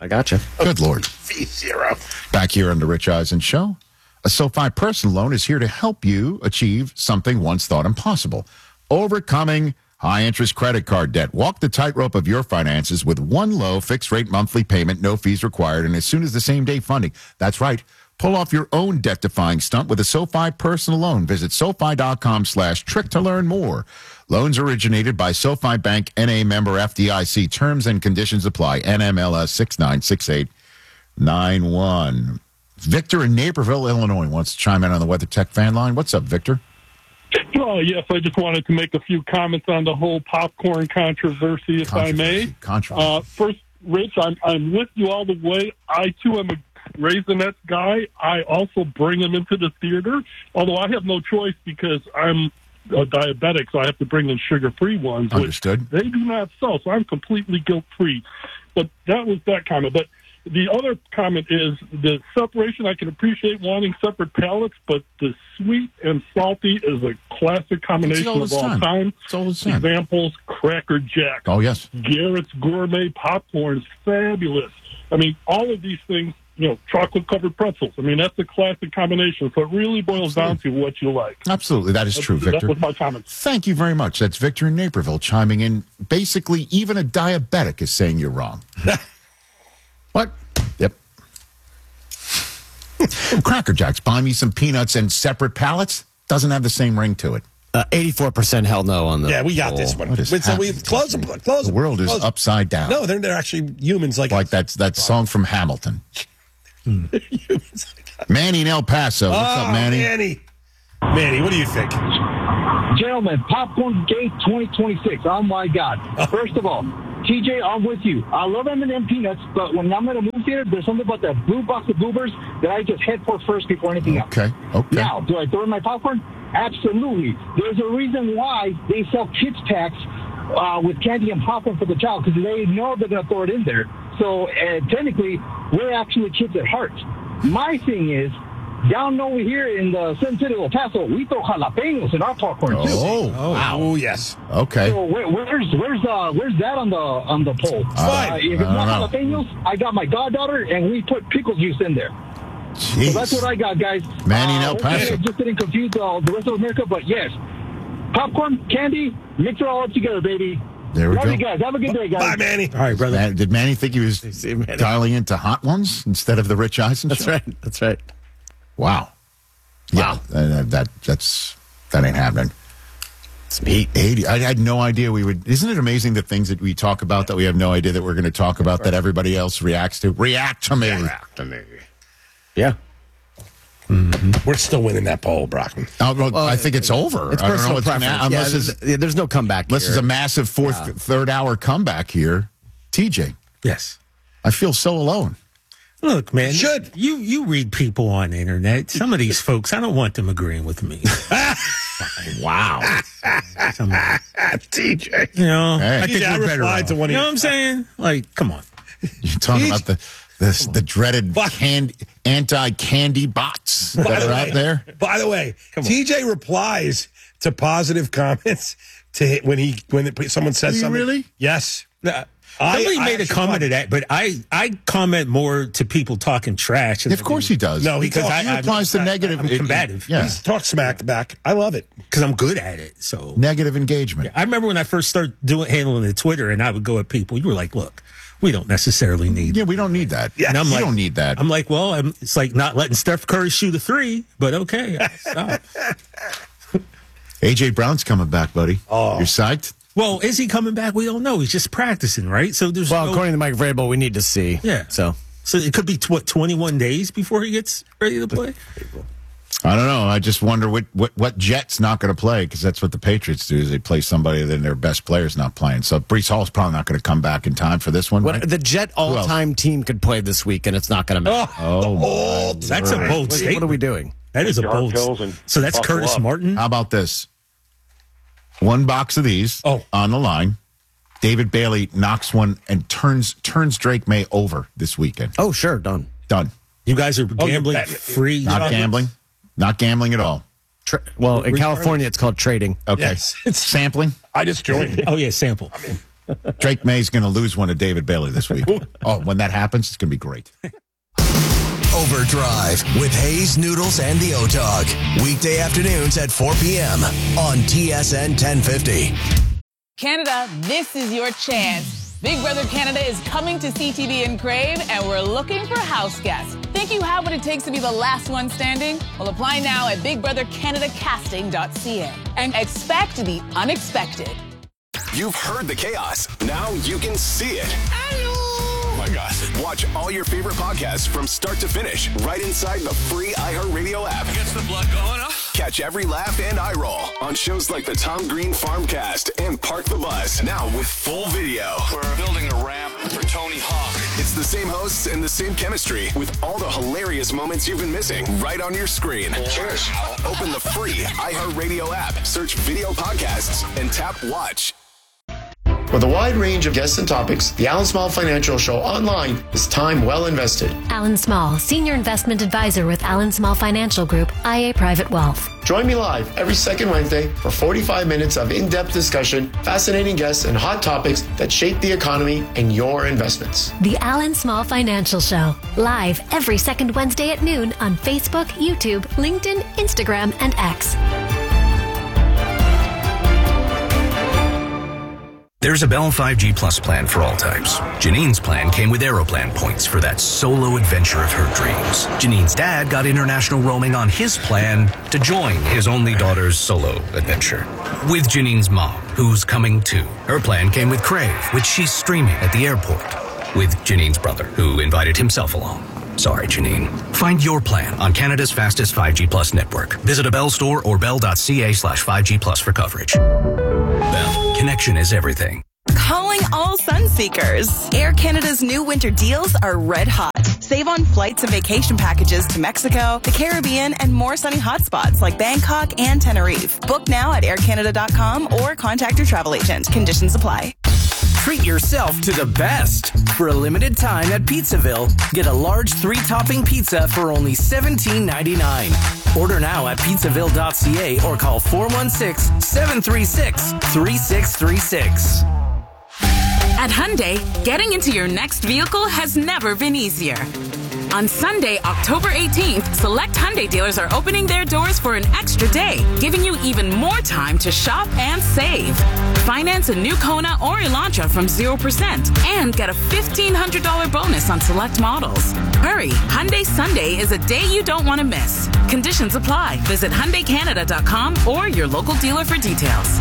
I gotcha. Good Lord. V0. Back here on the Rich Eisen Show. A SoFi personal loan is here to help you achieve something once thought impossible. Overcoming high-interest credit card debt. Walk the tightrope of your finances with one low fixed-rate monthly payment, no fees required, and as soon as the same-day funding. That's right. Pull off your own debt-defying stunt with a SoFi personal loan. Visit SoFi.com/trick to learn more. Loans originated by SoFi Bank, N.A. member FDIC. Terms and conditions apply. NMLS 696891. Victor in Naperville, Illinois, wants to chime in on the WeatherTech fan line. What's up, Victor? Oh, yes, I just wanted to make a few comments on the whole popcorn controversy, if I may. First, Rich, I'm with you all the way. I, too, am a Raisinets guy. I also bring them into the theater, although I have no choice because I'm a diabetic, so I have to bring in sugar-free ones. Understood. Which they do not sell, so I'm completely guilt-free. But that was that comment. But the other comment is the separation. I can appreciate wanting separate palettes, but the sweet and salty is a classic combination of all time. It's all the same. Examples, Cracker Jack. Oh, yes. Garrett's Gourmet Popcorn is fabulous. I mean, all of these things, chocolate-covered pretzels. I mean, that's a classic combination. So it really boils down to what you like. Absolutely. That is true, Victor. That was my comment. Thank you very much. That's Victor in Naperville chiming in. Basically, even a diabetic is saying you're wrong. What? Yep. Cracker Jacks. Buy me some peanuts and separate pallets. Doesn't have the same ring to it. 84% hell no on the. Yeah, we got this one. So we close them. The world is upside down. No, they're actually humans like that song from Hamilton. Manny in El Paso. What's up, Manny? Manny, what do you think? Gentlemen, Popcorn Gate 2026. Oh, my God. First of all, TJ, I'm with you. I love M&M peanuts, but when I'm in a movie theater, there's something about that blue box of goobers that I just head for first before anything else. Okay. Now, do I throw in my popcorn? Absolutely. There's a reason why they sell kids packs with candy and popcorn for the child, because they know they're going to throw it in there. So technically, we're actually kids at heart. My thing is, down over here in the Sun City of El Paso, we throw jalapenos in our popcorn too. Oh, wow. Oh, yes. Okay. So where's that on the poll? If it's not jalapenos, I got my goddaughter, and we put pickle juice in there. Jeez. So that's what I got, guys. Manny in El Paso. Just didn't confuse the rest of America, but yes, popcorn, candy, mix it all up together, baby. There we Love go. you guys. Have a good day, guys. Bye, Manny. All right, brother. Did Manny think he was dialing into Hot Ones instead of the Rich Eisen That's show? right. That's right. Wow. Yeah, that ain't happening. It's neat. 80. I had no idea we would. Isn't it amazing the things that we talk about that we have no idea that we're going to talk about that everybody else reacts to? React to me. Yeah. Mm-hmm. We're still winning that poll, Brockman. I think it's over. It's I don't know personal preference. There's no comeback. Unless it's a massive third hour comeback here. TJ, Yes. I feel so alone. Look, man, should. You read people on the internet. Some of these folks, I don't want them agreeing with me. Wow. TJ. Hey. I think I we're better replied off. to one of You know your- what I'm saying? Like, come on. You're talking about the dreaded anti-candy bots that are out there. By the way, TJ replies to positive comments to when someone says something. Really? Yes. Somebody made a comment to that, but I comment more to people talking trash. Of course he does. No, he replies to negative. I'm combative. Yeah. He talks smack back. I love it. Because I'm good at it. So Negative engagement. I remember when I first started handling the Twitter, and I would go at people. You were like, "Look, we don't necessarily need." Yeah, we don't need that. Yeah, and I'm we like, don't need that. I'm like, well, it's like not letting Steph Curry shoot a three, but okay. Stop. AJ Brown's coming back, buddy. Oh. You're psyched? Well, is he coming back? We don't know. He's just practicing, right? So there's according to Mike Vrabel, we need to see. Yeah. So it could be 21 days before he gets ready to play. I don't know. I just wonder what Jet's not going to play, because that's what the Patriots do, is they play somebody that their best player's not playing. So Breece Hall's probably not going to come back in time for this one. Right? the Jet all-time team could play this week, and it's not going to matter. Oh, that's a bold statement. What are we doing? That is a bold. So that's Curtis Martin. How about this? One box of these on the line. David Bailey knocks one and turns Drake May over this weekend. Oh, sure. Done. You guys are gambling free. Not gambling. Not gambling at all. Well, in California, it's called trading. Okay. Yes. It's sampling. I just joined. Oh, yeah, sample. Drake May's going to lose one to David Bailey this week. Oh, when that happens, it's going to be great. Overdrive with Hayes, Noodles, and the O-Dog. Weekday afternoons at 4 p.m. on TSN 1050. Canada, this is your chance. Big Brother Canada is coming to CTV and Crave, and we're looking for house guests. Think you have what it takes to be the last one standing? Well, apply now at bigbrothercanadacasting.ca and expect the unexpected. You've heard the chaos. Now you can see it. Oh my gosh. Watch all your favorite podcasts from start to finish right inside the free iHeartRadio app. Gets the blood going, huh? Catch every laugh and eye roll on shows like the Tom Green Farmcast and Park the Bus. Now with full video. We're building a ramp for Tony Hawk. It's the same hosts and the same chemistry with all the hilarious moments you've been missing right on your screen. Cheers. Open the free iHeartRadio app, search video podcasts, and tap watch. With a wide range of guests and topics, the Alan Small Financial Show online is time well invested. Alan Small, Senior Investment Advisor with Alan Small Financial Group, IA Private Wealth. Join me live every second Wednesday for 45 minutes of in-depth discussion, fascinating guests, and hot topics that shape the economy and your investments. The Alan Small Financial Show, live every second Wednesday at noon on Facebook, YouTube, LinkedIn, Instagram, and X. There's a Bell 5G Plus plan for all types. Janine's plan came with Aeroplan points for that solo adventure of her dreams. Janine's dad got international roaming on his plan to join his only daughter's solo adventure. With Janine's mom, who's coming too. Her plan came with Crave, which she's streaming at the airport. With Janine's brother, who invited himself along. Sorry, Janine. Find your plan on Canada's fastest 5G Plus network. Visit a Bell store or bell.ca/5G Plus for coverage. Bell, connection is everything. Calling all Sunseekers. Air Canada's new winter deals are red hot. Save on flights and vacation packages to Mexico, the Caribbean, and more sunny hotspots like Bangkok and Tenerife. Book now at aircanada.com or contact your travel agent. Conditions apply. Treat yourself to the best. For a limited time at Pizzaville, get a large 3-topping pizza for only $17.99. Order now at pizzaville.ca or call 416-736-3636. At Hyundai, getting into your next vehicle has never been easier. On Sunday, October 18th, select Hyundai dealers are opening their doors for an extra day, giving you even more time to shop and save. Finance a new Kona or Elantra from 0% and get a $1,500 bonus on select models. Hurry, Hyundai Sunday is a day you don't want to miss. Conditions apply. Visit HyundaiCanada.com or your local dealer for details.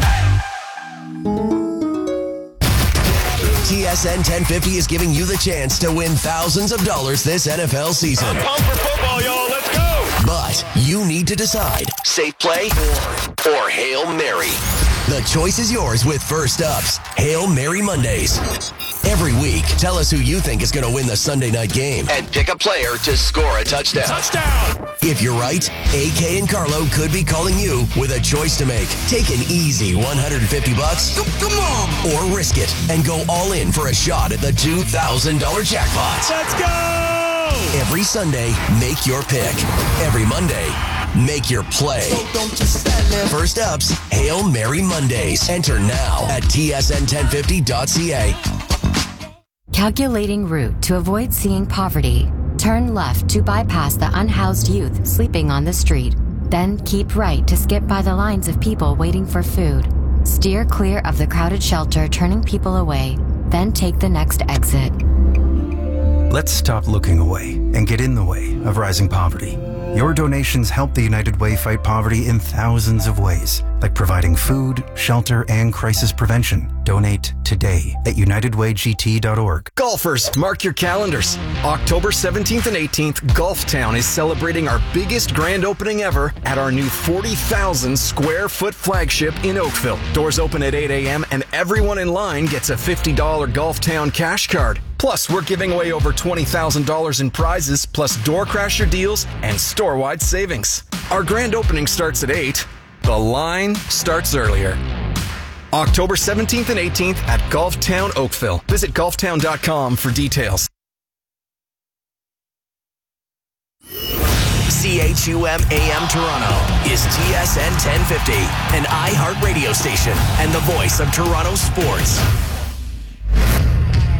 TSN 1050 is giving you the chance to win thousands of dollars this NFL season. I'm pumped for football, y'all. Let's go. But you need to decide, safe play or Hail Mary. The choice is yours with First Up's Hail Mary Mondays. Every week, tell us who you think is going to win the Sunday night game and pick a player to score a touchdown. Touchdown! If you're right, AK and Carlo could be calling you with a choice to make. Take an easy $150, come on, or risk it and go all in for a shot at the $2,000 jackpot. Let's go! Every Sunday, make your pick. Every Monday, make your play. First Up's Hail Mary Mondays. Enter now at tsn1050.ca. Calculating route to avoid seeing poverty. Turn left to bypass the unhoused youth sleeping on the street. Then keep right to skip by the lines of people waiting for food. Steer clear of the crowded shelter turning people away. Then take the next exit. Let's stop looking away and get in the way of rising poverty. Your donations help the United Way fight poverty in thousands of ways, like providing food, shelter, and crisis prevention. Donate today at unitedwaygt.org. Golfers, mark your calendars. October 17th and 18th, Golftown is celebrating our biggest grand opening ever at our new 40,000 square foot flagship in Oakville. Doors open at 8 a.m. and everyone in line gets a $50 Golftown cash card. Plus, we're giving away over $20,000 in prizes, plus door crasher deals and store-wide savings. Our grand opening starts at 8. The line starts earlier. October 17th and 18th at Golftown Oakville. Visit golftown.com for details. CHUM AM Toronto is TSN 1050, an iHeart radio station and the voice of Toronto sports.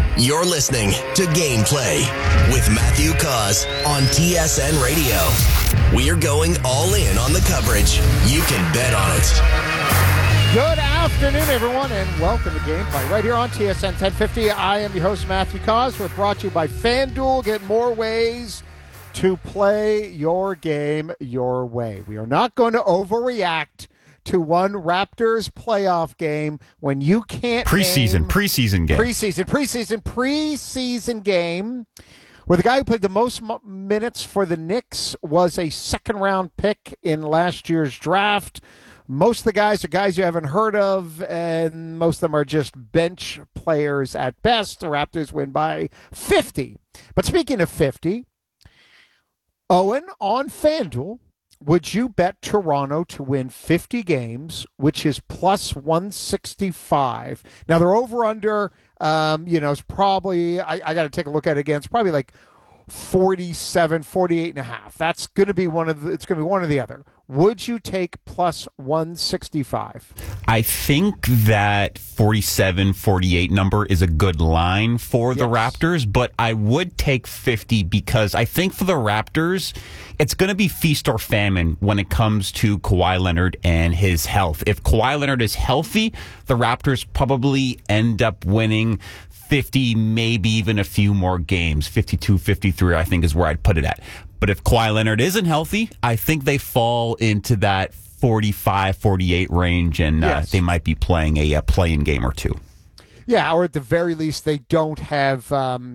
You're listening to Gameplay with Matthew Cause on TSN Radio. We are going all in on the coverage. You can bet on it. Good afternoon, everyone, and welcome to Gameplay right here on TSN 1050. I am your host, Matthew Cause. We're brought to you by FanDuel. Get more ways to play your game your way. We are not going to overreact to one Raptors playoff game when you can't preseason game where the guy who played the most minutes for the Knicks was a second-round pick in last year's draft. Most of the guys are guys you haven't heard of, and most of them are just bench players at best. The Raptors win by 50. But speaking of 50, Owen, on FanDuel, would you bet Toronto to win 50 games, which is plus 165? Now, they're over-under, it's probably, I got to take a look at it again, it's probably like 47, 48 and a half. That's going to be it's going to be one or the other. Would you take plus 165? I think that 47, 48 number is a good line for the Raptors, but I would take 50 because I think for the Raptors, it's going to be feast or famine when it comes to Kawhi Leonard and his health. If Kawhi Leonard is healthy, the Raptors probably end up winning 50, maybe even a few more games. 52, 53, I think is where I'd put it at. But if Kawhi Leonard isn't healthy, I think they fall into that 45, 48 range, and they might be playing a play-in game or two. Yeah, or at the very least, they don't have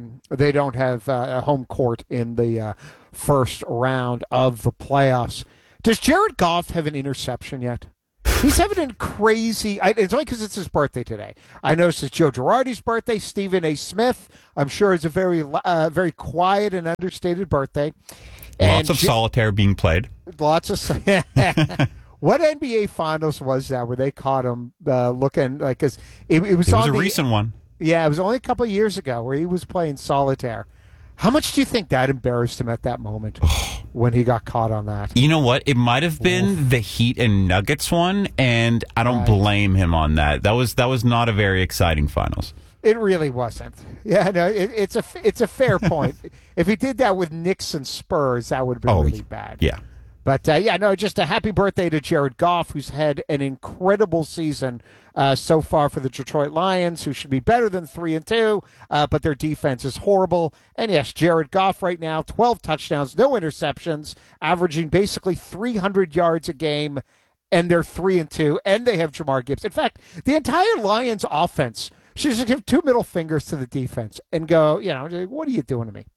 a home court in the first round of the playoffs. Does Jared Goff have an interception yet? He's having a crazy. It's only because it's his birthday today. I noticed it's Joe Girardi's birthday. Stephen A. Smith, I'm sure, is a very quiet and understated birthday. Lots of solitaire being played. Lots of. What NBA Finals was that where they caught him looking like? Because it was a recent one. Yeah, it was only a couple of years ago where he was playing solitaire. How much do you think that embarrassed him at that moment when he got caught on that? You know what? It might have been the Heat and Nuggets one, and I don't blame him on that. That was not a very exciting finals. It really wasn't. Yeah, no, it's a fair point. If he did that with Knicks and Spurs, that would have been really bad. Yeah. But, just a happy birthday to Jared Goff, who's had an incredible season so far for the Detroit Lions, who should be better than 3-2, but their defense is horrible. And, yes, Jared Goff right now, 12 touchdowns, no interceptions, averaging basically 300 yards a game, and they're 3-2, and they have Jamar Gibbs. In fact, the entire Lions offense should just give two middle fingers to the defense and go, what are you doing to me?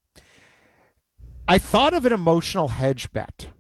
I thought of an emotional hedge bet.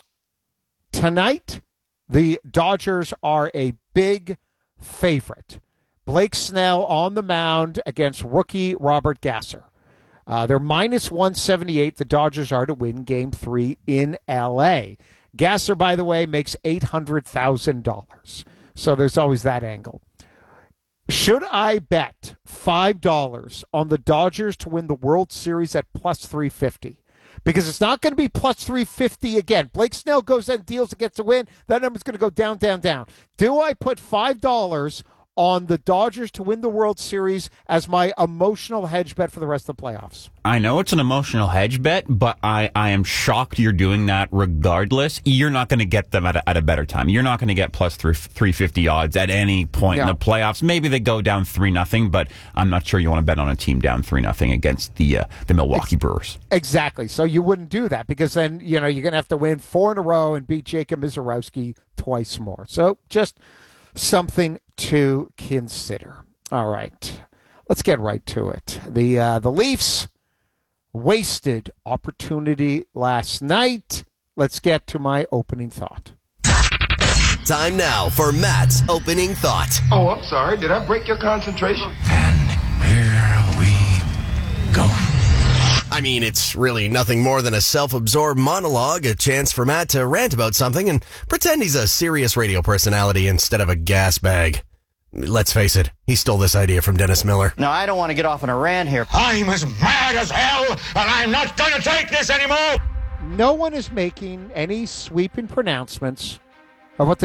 Tonight, the Dodgers are a big favorite. Blake Snell on the mound against rookie Robert Gasser. They're minus 178. The Dodgers are to win Game 3 in L.A. Gasser, by the way, makes $800,000. So there's always that angle. Should I bet $5 on the Dodgers to win the World Series at plus 350? Because it's not going to be plus 350 again. Blake Snell goes and deals and gets a win. That number's going to go down, down, down. Do I put $5 on the Dodgers to win the World Series as my emotional hedge bet for the rest of the playoffs? I know it's an emotional hedge bet, but I am shocked you're doing that regardless. You're not going to get them at a better time. You're not going to get plus 350 odds at any point in the playoffs. Maybe they go down 3-0, but I'm not sure you want to bet on a team down 3-0 against the Milwaukee Brewers. Exactly. So you wouldn't do that because then, you're going to have to win 4 in a row and beat Jacob Mizorowski twice more. So just something to consider. All right, let's get right to it. The Leafs wasted opportunity last night. Let's get to my opening thought. Time now for Matt's opening thought. Oh, I'm sorry. Did I break your concentration? Here we go. I mean, it's really nothing more than a self-absorbed monologue, a chance for Matt to rant about something and pretend he's a serious radio personality instead of a gas bag. Let's face it, he stole this idea from Dennis Miller. No, I don't want to get off on a rant here. I'm as mad as hell, and I'm not going to take this anymore. No one is making any sweeping pronouncements of what the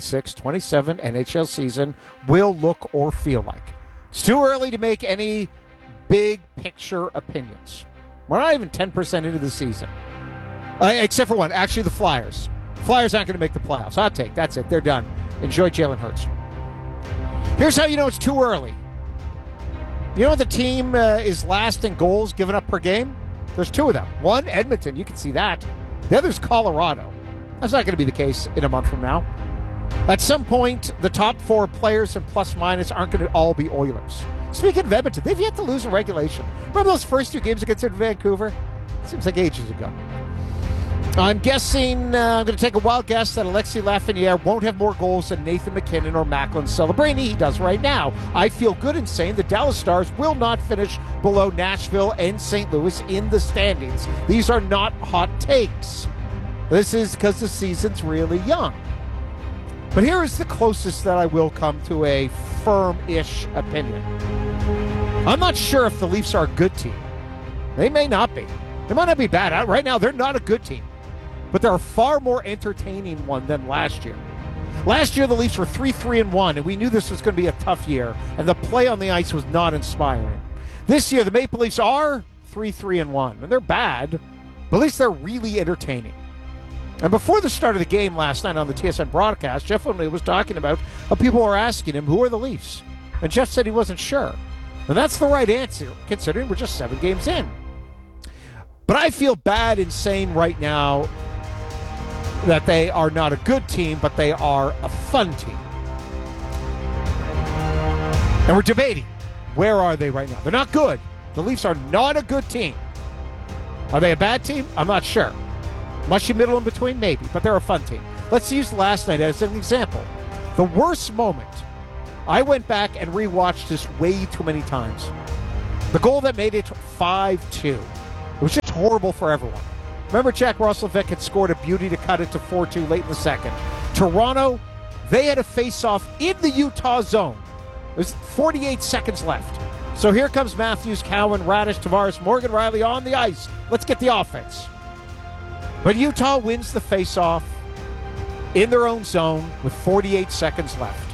2026-27 NHL season will look or feel like. It's too early to make any big picture opinions. We're not even 10% into the season. Except for one. Actually, the Flyers. Flyers aren't going to make the playoffs. Hot take. That's it. They're done. Enjoy Jalen Hurts. Here's how you know it's too early. You know what the team is last in goals given up per game? There's two of them. One, Edmonton. You can see that. The other's Colorado. That's not going to be the case in a month from now. At some point, the top four players in plus-minus aren't going to all be Oilers. Speaking of Edmonton, they've yet to lose in regulation. Remember those first two games against Vancouver? Seems like ages ago. I'm guessing, I'm going to take a wild guess that Alexis Lafreniere won't have more goals than Nathan McKinnon or Macklin Celebrini. He does right now. I feel good in saying the Dallas Stars will not finish below Nashville and St. Louis in the standings. These are not hot takes. This is because the season's really young. But here is the closest that I will come to a firm-ish opinion. I'm not sure if the Leafs are a good team. They may not be. They might not be bad. Right now, they're not a good team. But they're a far more entertaining one than last year. Last year, the Leafs were 3-3-1, and we knew this was going to be a tough year, and the play on the ice was not inspiring. This year, the Maple Leafs are 3-3-1, and they're bad, but at least they're really entertaining. And before the start of the game last night on the TSN broadcast, Jeff Wembley was talking about how people were asking him, who are the Leafs? And Jeff said he wasn't sure. And that's the right answer, considering we're just 7 games in. But I feel bad in saying right now that they are not a good team, but they are a fun team. And we're debating, where are they right now? They're not good. The Leafs are not a good team. Are they a bad team? I'm not sure. Mushy middle in between? Maybe, but they're a fun team. Let's use last night as an example. The worst moment, I went back and rewatched this way too many times. The goal that made it 5-2. It was just horrible for everyone. Remember Jack Roslovic had scored a beauty to cut it to 4-2 late in the second. Toronto, they had a face-off in the Utah zone. There's 48 seconds left. So here comes Matthews, Cowan, Radish, Tavares, Morgan Riley on the ice. Let's get the offense. But Utah wins the face-off in their own zone with 48 seconds left.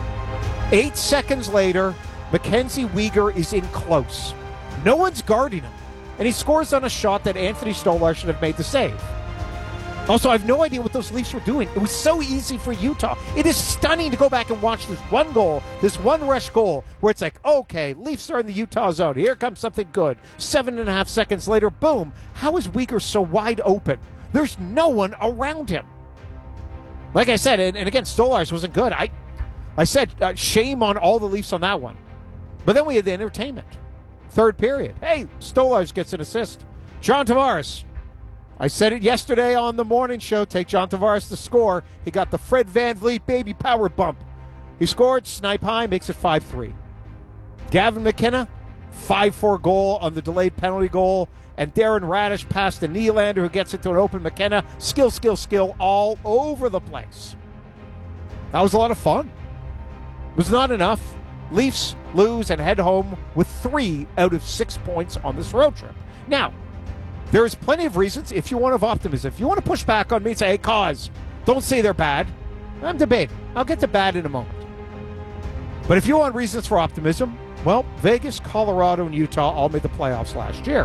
8 seconds later, Mackenzie Weegar is in close. No one's guarding him. And he scores on a shot that Anthony Stolar should have made the save. Also, I have no idea what those Leafs were doing. It was so easy for Utah. It is stunning to go back and watch this one goal, this one rush goal, where it's like, okay, Leafs are in the Utah zone. Here comes something good. 7.5 seconds later, boom. How is Weegar so wide open? There's no one around him. Like I said, and again, Stolar's wasn't good. I said shame on all the Leafs on that one. But then we had the entertainment. Third period. Hey, Stolarz gets an assist. John Tavares. I said it yesterday on the morning show. Take John Tavares to score. He got the Fred VanVleet baby power bump. He scored. Snipe high. Makes it 5-3. Gavin McKenna. 5-4 goal on the delayed penalty goal. And Darren Radish passed to Nylander, who gets it to an open McKenna. Skill all over the place. That was a lot of fun. It was not enough. Leafs lose and head home with 3 out of 6 points on this road trip. Now, there is plenty of reasons if you want to have optimism. If you want to push back on me and say, hey, cause, don't say they're bad. I'm debating. I'll get to bad in a moment. But if you want reasons for optimism, well, Vegas, Colorado, and Utah all made the playoffs last year.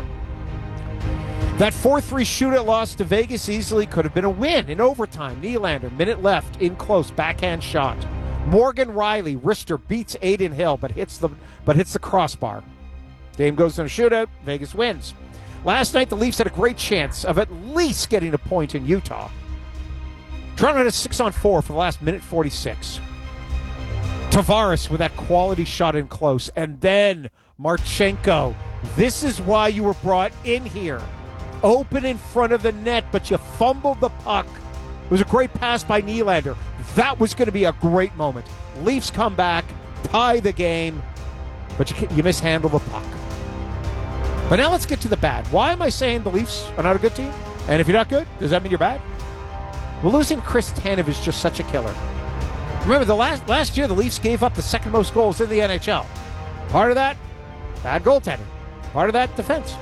That 4-3 shootout loss to Vegas easily could have been a win in overtime. Nylander, minute left, in close, backhand shot. Morgan Riley, wrister, beats Aiden Hill, but hits the crossbar. Game goes in a shootout. Vegas wins. Last night, the Leafs had a great chance of at least getting a point in Utah. Toronto had a 6-on-4 for the last minute 46. Tavares with that quality shot in close. And then Marchenko. This is why you were brought in here. Open in front of the net, but you fumbled the puck. It was a great pass by Nylander. That was going to be a great moment. Leafs come back, tie the game, but you mishandle the puck. But now let's get to the bad. Why am I saying the Leafs are not a good team? And if you're not good, does that mean you're bad? Well, losing Chris Tanev is just such a killer. Remember, the last year, the Leafs gave up the second most goals in the NHL. Part of that, bad goaltending. Part of that, defense.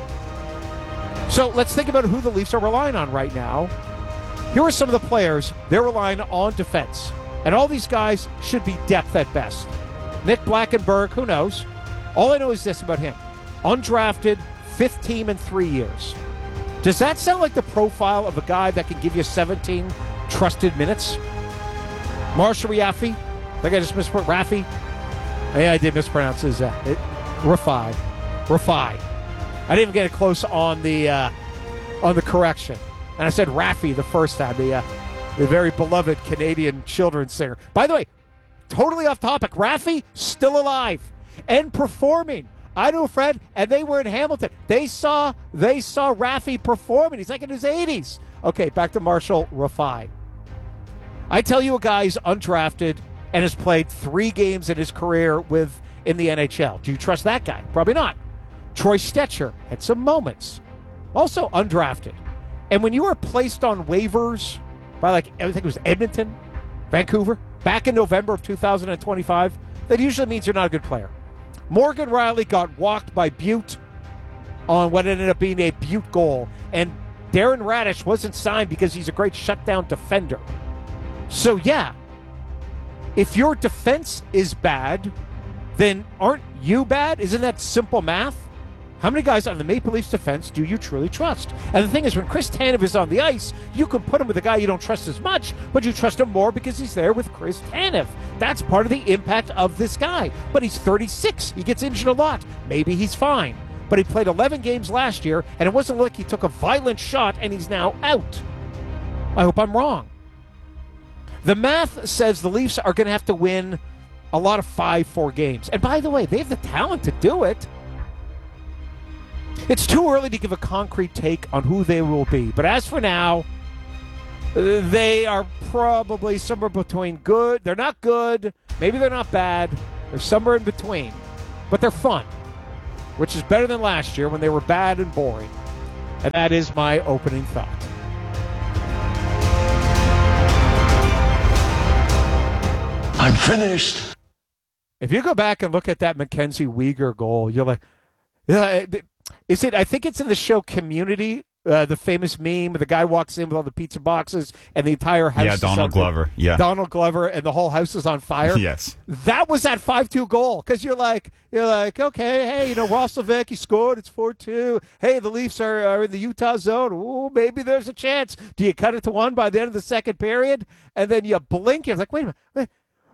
So let's think about who the Leafs are relying on right now. Here are some of the players they're relying on defense. And all these guys should be depth at best. Nick Blackenberg, who knows? All I know is this about him. undrafted, fifth team in 3 years. Does that sound like the profile of a guy that can give you 17 trusted minutes? Marshall Raffi? I think I just mispronounced Raffi. Yeah, I did mispronounce his Rafai. I didn't even get it close on the correction. And I said Raffi the first time, the very beloved Canadian children's singer. By the way, totally off topic, Raffi still alive and performing. I knew a friend, and they were in Hamilton. They saw Raffi performing. He's like in his 80s. Okay, back to Marshall Rafai. I tell you, a guy's undrafted and has played 3 games in his career in the NHL. Do you trust that guy? Probably not. Troy Stetcher had some moments. Also undrafted. And when you are placed on waivers by, I think it was Edmonton, Vancouver, back in November of 2025, that usually means you're not a good player. Morgan Rielly got walked by Butte on what ended up being a Butte goal. And Darren Radish wasn't signed because he's a great shutdown defender. So, yeah, if your defense is bad, then aren't you bad? Isn't that simple math? How many guys on the Maple Leafs defense do you truly trust? And the thing is, when Chris Tanev is on the ice, you can put him with a guy you don't trust as much, but you trust him more because he's there with Chris Tanev. That's part of the impact of this guy. But he's 36. He gets injured a lot. Maybe he's fine. But he played 11 games last year, and it wasn't like he took a violent shot and he's now out. I hope I'm wrong. The math says the Leafs are going to have to win a lot of 5-4 games. And by the way, they have the talent to do it. It's too early to give a concrete take on who they will be. But as for now, they are probably somewhere between good. They're not good. Maybe they're not bad. They're somewhere in between. But they're fun, which is better than last year when they were bad and boring. And that is my opening thought. I'm finished. If you go back and look at that Mackenzie Weegar goal, you're like, is it? I think it's in the show Community, the famous meme. The guy walks in with all the pizza boxes and the entire house. Yeah, Donald Glover. Yeah, Donald Glover, and the whole house is on fire. Yes, that was that 5-2 goal. Because you're like, okay, hey, Roslovic, he scored. It's 4-2. Hey, the Leafs are in the Utah zone. Ooh, maybe there's a chance. Do you cut it to 1 by the end of the second period? And then you blink. You're like, wait a minute.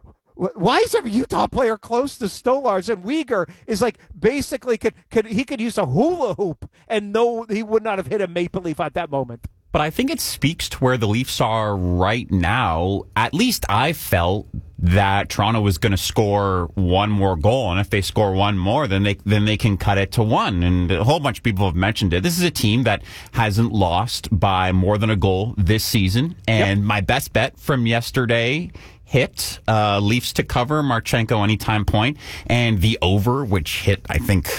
Why is every Utah player close to Stolarz? And Weegar is basically could use a hula hoop and no, he would not have hit a Maple Leaf at that moment. But I think it speaks to where the Leafs are right now. At least I felt that Toronto was going to score one more goal, and if they score one more, then they can cut it to 1. And a whole bunch of people have mentioned it. This is a team that hasn't lost by more than a goal this season. And my best bet from yesterday hit Leafs to cover Marchenko anytime point, and the over, which hit I think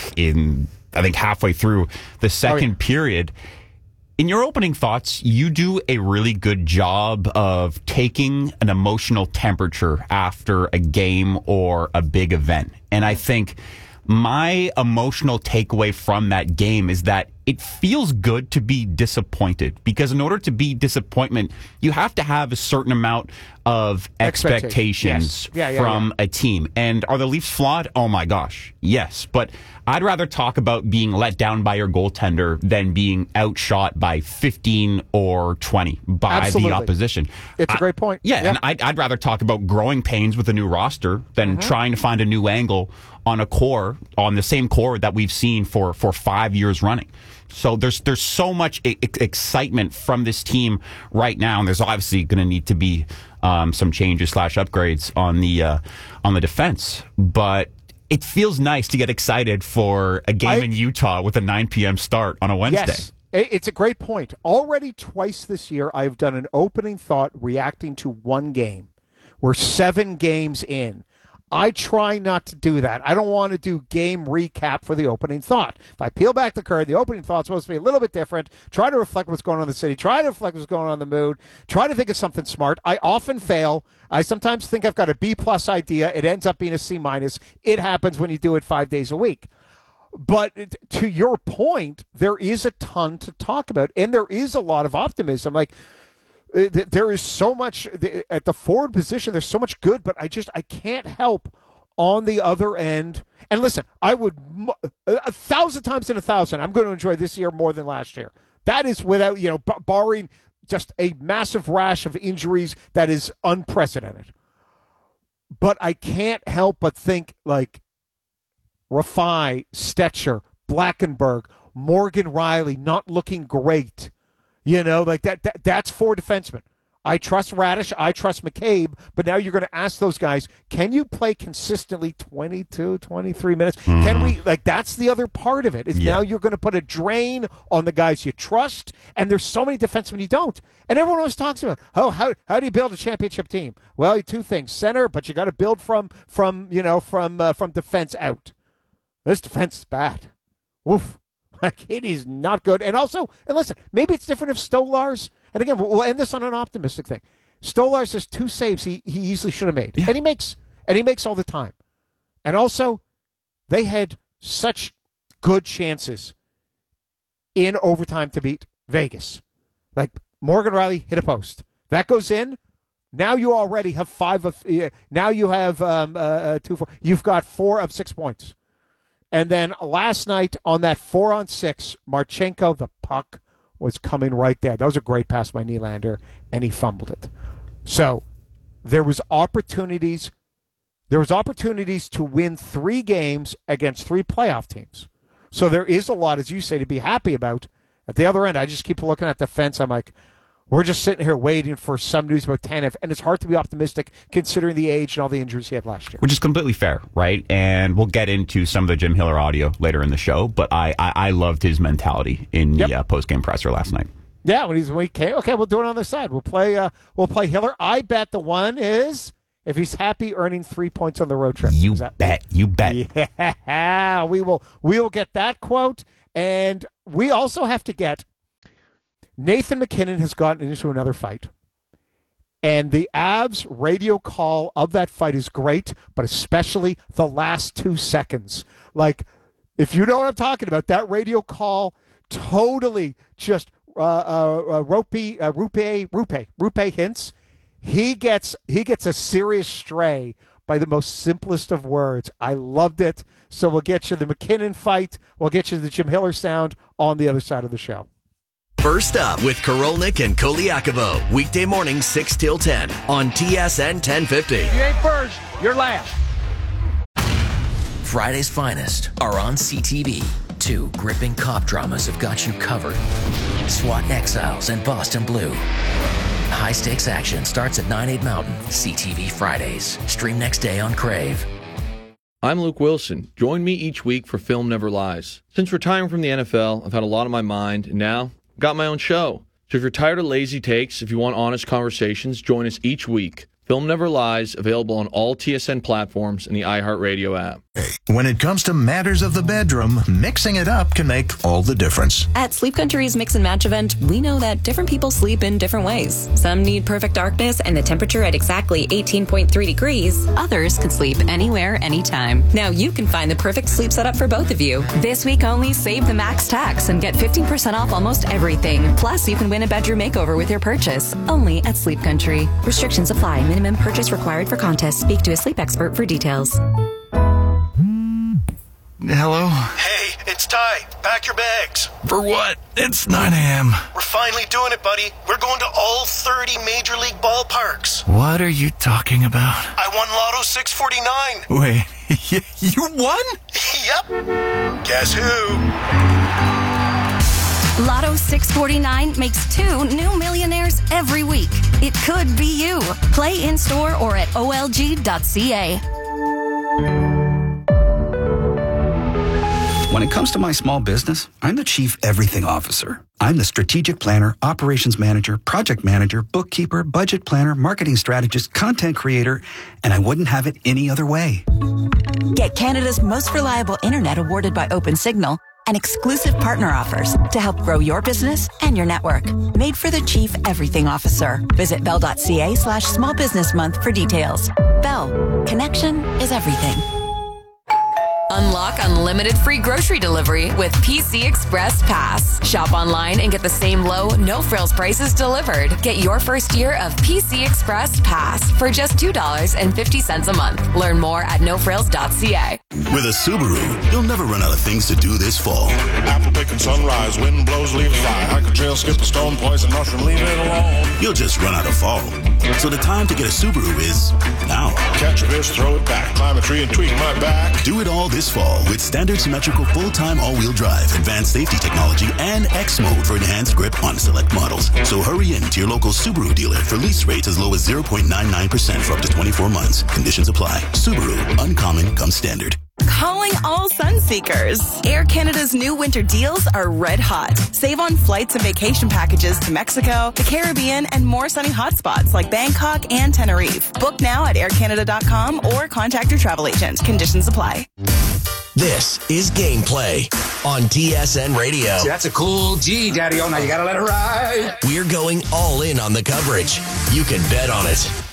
halfway through the second period. In your opening thoughts, you do a really good job of taking an emotional temperature after a game or a big event. And I think my emotional takeaway from that game is that it feels good to be disappointed, because in order to be disappointment, you have to have a certain amount of expectations from a team. And are the Leafs flawed? Oh my gosh, yes. But I'd rather talk about being let down by your goaltender than being outshot by 15 or 20 by the opposition. It's a great point. And I'd rather talk about growing pains with a new roster than trying to find a new angle on the same core that we've seen for 5 years running. So there's so much excitement from this team right now, and there's obviously going to need to be some changes / upgrades on the defense. But it feels nice to get excited for a game in Utah with a 9 p.m. start on a Wednesday. Yes, it's a great point. Already twice this year, I've done an opening thought reacting to one game. We're 7 games in. I try not to do that. I don't want to do game recap for the opening thought. If I peel back the curtain, the opening thought's supposed to be a little bit different. Try to reflect what's going on in the city. Try to reflect what's going on in the mood. Try to think of something smart. I often fail. I sometimes think I've got a B+ idea. It ends up being a C-. It happens when you do it 5 days a week. But to your point, there is a ton to talk about, and there is a lot of optimism. There is so much at the forward position. There's so much good, but I can't help on the other end. And listen, I would 1,000 times in 1,000. I'm going to enjoy this year more than last year. That is without, barring just a massive rash of injuries that is unprecedented. But I can't help but think like Rafai, Stetcher, Blackenberg, Morgan Riley not looking great. Like that's 4 defensemen. I trust Radish. I trust McCabe. But now you're going to ask those guys, can you play consistently 22, 23 minutes? Can we, that's the other part of it, is now you're going to put a drain on the guys you trust, and there's so many defensemen you don't. And everyone always talks about, how do you build a championship team? Well, 2 things. Center, but you got to build from defense out. This defense is bad. Woof. It is not good. And also, listen, maybe it's different if Stolarz, and again, we'll end this on an optimistic thing. Stolarz has 2 saves he easily should have made. Yeah. And he makes all the time. And also, they had such good chances in overtime to beat Vegas. Like Morgan Riley hit a post. That goes in. Now you already have 5 of now you have 2-4. You've got 4 of 6 points. And then last night on that 4-on-6, Marchenko, the puck was coming right there. That was a great pass by Nylander, and he fumbled it. So there was opportunities. There was opportunities to win 3 games against 3 playoff teams. So there is a lot, as you say, to be happy about. At the other end, I just keep looking at the fence. I'm like, we're just sitting here waiting for some news about Tanev, and it's hard to be optimistic considering the age and all the injuries he had last year. Which is completely fair, right? And we'll get into some of the Jim Hiller audio later in the show, but I loved his mentality in the post-game presser last night. Yeah, when he came, okay, we'll do it on the side. We'll play Hiller. I bet the one is if he's happy earning 3 points on the road trip. You bet. Yeah, we will get that quote, and we also have to get Nathan MacKinnon has gotten into another fight. And the Avs radio call of that fight is great, but especially the last 2 seconds. Like, if you know what I'm talking about, that radio call totally just Rupe hints. He gets a serious stray by the most simplest of words. I loved it. So we'll get you the MacKinnon fight. We'll get you the Jim Hiller sound on the other side of the show. First Up with Korolnik and Koliakovo. Weekday morning 6 till 10 on TSN 1050. You ain't first, you're last. Friday's finest are on CTV. 2 gripping cop dramas have got you covered. SWAT Exiles and Boston Blue. High-stakes action starts at 9/8 Mountain. CTV Fridays. Stream next day on Crave. I'm Luke Wilson. Join me each week for Film Never Lies. Since retiring from the NFL, I've had a lot on my mind, and now got my own show. So if you're tired of lazy takes, if you want honest conversations, join us each week. Film Never Lies, available on all TSN platforms and the iHeartRadio app. When it comes to matters of the bedroom, mixing it up can make all the difference. At Sleep Country's Mix and Match event, we know that different people sleep in different ways. Some need perfect darkness and the temperature at exactly 18.3 degrees. Others can sleep anywhere, anytime. Now you can find the perfect sleep setup for both of you. This week only, save the max tax and get 15% off almost everything. Plus, you can win a bedroom makeover with your purchase. Only at Sleep Country. Restrictions apply. Minimum purchase required for contest. Speak to a sleep expert for details. Hello? Hey, it's Ty. Pack your bags. For what? It's 9 a.m. We're finally doing it, buddy. We're going to all 30 Major League ballparks. What are you talking about? I won Lotto 649. Wait, you won? Yep. Guess who? Lotto 649 makes 2 new millionaires every week. It could be you. Play in-store or at olg.ca. When it comes to my small business, I'm the Chief Everything Officer. I'm the strategic planner, operations manager, project manager, bookkeeper, budget planner, marketing strategist, content creator, and I wouldn't have it any other way. Get Canada's most reliable internet awarded by OpenSignal and exclusive partner offers to help grow your business and your network. Made for the Chief Everything Officer. Visit bell.ca/small business month for details. Bell. Connection is everything. Unlock unlimited free grocery delivery with PC Express Pass. Shop online and get the same low, no-frills prices delivered. Get your first year of PC Express Pass for just $2.50 a month. Learn more at nofrills.ca. With a Subaru, you'll never run out of things to do this fall. Apple picking sunrise, wind blows, leaves fly. Hike a trail, skip a stone, poison mushroom, leave it alone. You'll just run out of fall. So the time to get a Subaru is now. Catch a fish, throw it back, climb a tree and tweak my back. Do it all this fall with standard symmetrical full-time all-wheel drive, advanced safety technology, and X mode for enhanced grip on select models. So hurry in to your local Subaru dealer for lease rates as low as 0.99% for up to 24 months. Conditions apply. Subaru, uncommon comes standard. Calling all Sunseekers. Air Canada's new winter deals are red hot. Save on flights and vacation packages to Mexico, the Caribbean, and more sunny hotspots like Bangkok and Tenerife. Book now at aircanada.com or contact your travel agent. Conditions apply. This is Gameplay on TSN Radio. That's a cool G, Daddy-O. Now you gotta let it ride. We're going all in on the coverage. You can bet on it.